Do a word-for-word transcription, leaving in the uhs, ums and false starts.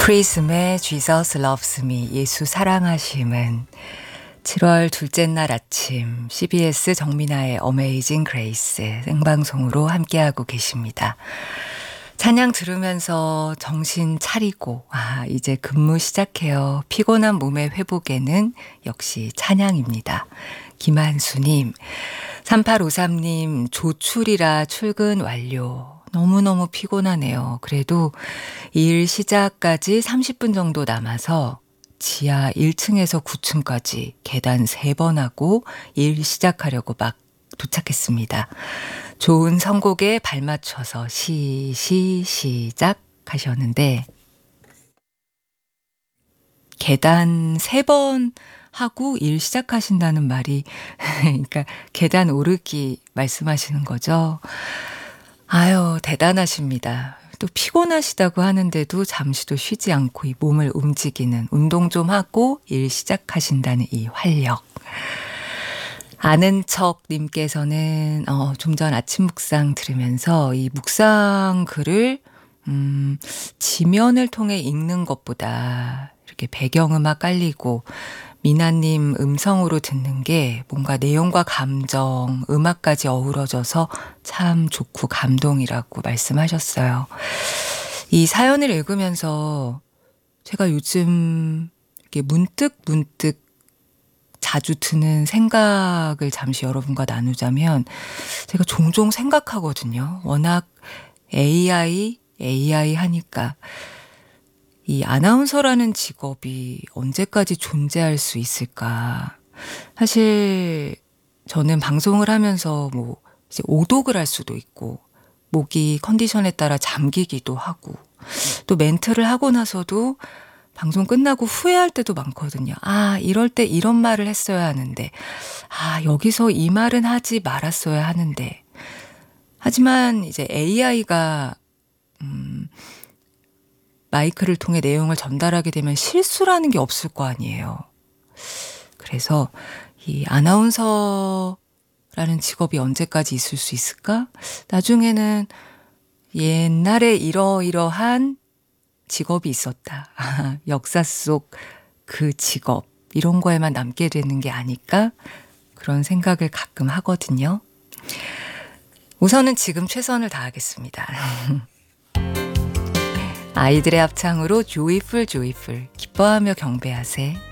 프리즘의 Jesus Loves Me, 예수 사랑하심은 칠월 둘째 날 아침 씨비에스 정민아의 어메이징 그레이스 생방송으로 함께하고 계십니다. 찬양 들으면서 정신 차리고 아 이제 근무 시작해요. 피곤한 몸의 회복에는 역시 찬양입니다. 김한수님, 삼팔오삼님 조출이라 출근 완료. 너무너무 피곤하네요. 그래도 일 시작까지 삼십 분 정도 남아서 지하 일 층에서 구 층까지 계단 세 번 하고 일 시작하려고 막 도착했습니다. 좋은 선곡에 발맞춰서 시, 시, 시작 하셨는데 계단 세 번 하고 일 시작하신다는 말이 그러니까 계단 오르기 말씀하시는 거죠. 아유, 대단하십니다. 또 피곤하시다고 하는데도 잠시도 쉬지 않고 이 몸을 움직이는 운동 좀 하고 일 시작하신다는 이 활력. 아는 척 님께서는 어, 좀 전 아침 묵상 들으면서 이 묵상 글을 음, 지면을 통해 읽는 것보다 이렇게 배경음악 깔리고 미나님 음성으로 듣는 게 뭔가 내용과 감정, 음악까지 어우러져서 참 좋고 감동이라고 말씀하셨어요. 이 사연을 읽으면서 제가 요즘 이렇게 문득 문득 자주 드는 생각을 잠시 여러분과 나누자면 제가 종종 생각하거든요. 워낙 에이아이, 에이아이 하니까 이 아나운서라는 직업이 언제까지 존재할 수 있을까? 사실 저는 방송을 하면서 뭐 이제 오독을 할 수도 있고 목이 컨디션에 따라 잠기기도 하고 또 멘트를 하고 나서도 방송 끝나고 후회할 때도 많거든요. 아, 이럴 때 이런 말을 했어야 하는데 아, 여기서 이 말은 하지 말았어야 하는데 하지만 이제 에이아이가 음 마이크를 통해 내용을 전달하게 되면 실수라는 게 없을 거 아니에요. 그래서 이 아나운서라는 직업이 언제까지 있을 수 있을까? 나중에는 옛날에 이러이러한 직업이 있었다. 역사 속 그 직업 이런 거에만 남게 되는 게 아닐까? 그런 생각을 가끔 하거든요. 우선은 지금 최선을 다하겠습니다. 아이들의 합창으로 조이풀 조이풀 기뻐하며 경배하세.